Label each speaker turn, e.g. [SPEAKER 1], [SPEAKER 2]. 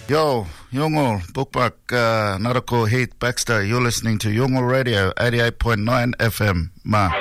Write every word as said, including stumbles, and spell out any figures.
[SPEAKER 1] Yo, Yungol, Bookbuck, uh, Narako Heath Baxter. You're listening to Yungol Radio, eighty-eight point nine F M. Ma.